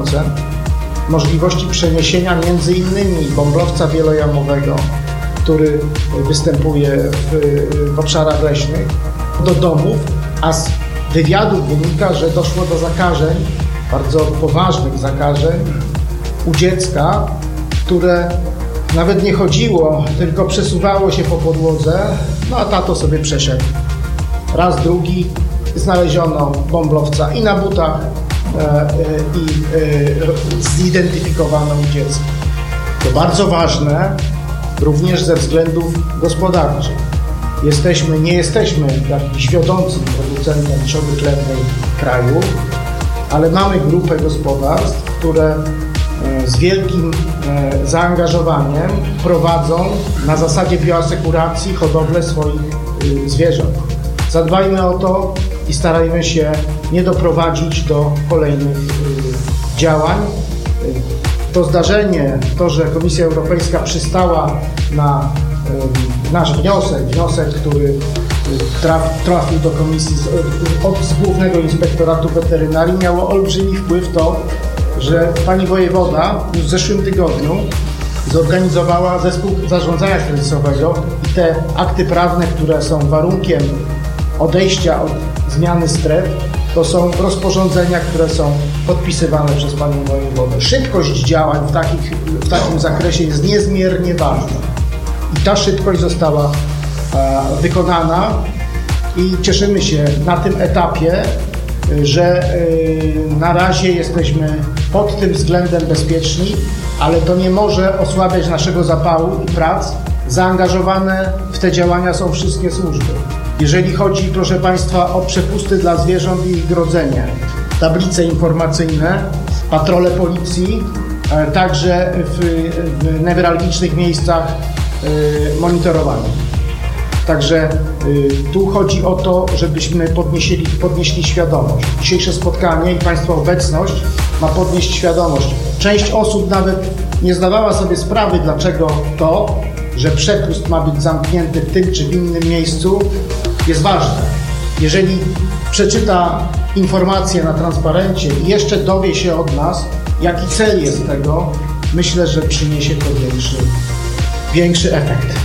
możliwości przeniesienia między innymi bąblowca wielojamowego, który występuje w obszarach leśnych, do domów, a z wywiadów wynika, że doszło do zakażeń, bardzo poważnych zakażeń u dziecka, które nawet nie chodziło, tylko przesuwało się po podłodze, no a tato sobie przeszedł. Raz, drugi znaleziono bąblowca i na butach, i zidentyfikowano u dziecka. To bardzo ważne również ze względów gospodarczych. Nie jesteśmy jakimś wiodącym producentem trzody chlewnej w kraju, ale mamy grupę gospodarstw, które z wielkim zaangażowaniem prowadzą na zasadzie bioasekuracji hodowlę swoich zwierząt. Zadbajmy o to i starajmy się nie doprowadzić do kolejnych działań. To zdarzenie, to, że Komisja Europejska przystała na nasz wniosek, który trafił do Komisji z Głównego Inspektoratu Weterynarii, miało olbrzymi wpływ to, że pani wojewoda już w zeszłym tygodniu zorganizowała zespół zarządzania kryzysowego i te akty prawne, które są warunkiem odejścia od zmiany stref, to są rozporządzenia, które są podpisywane przez panią wojewodę. Szybkość działań w takim zakresie jest niezmiernie ważna. I ta szybkość została wykonana i cieszymy się na tym etapie, że na razie jesteśmy pod tym względem bezpieczni, ale to nie może osłabiać naszego zapału i prac. Zaangażowane w te działania są wszystkie służby. Jeżeli chodzi, proszę Państwa, o przepusty dla zwierząt i ich grodzenie, tablice informacyjne, patrole policji, także w newralgicznych miejscach monitorowanie. Także tu chodzi o to, żebyśmy podnieśli świadomość. Dzisiejsze spotkanie i Państwa obecność ma podnieść świadomość. Część osób nawet nie zdawała sobie sprawy, dlaczego to, że przepust ma być zamknięty w tym czy w innym miejscu, jest ważne. Jeżeli przeczyta informacje na transparencie i jeszcze dowie się od nas, jaki cel jest tego, myślę, że przyniesie to większy efekt.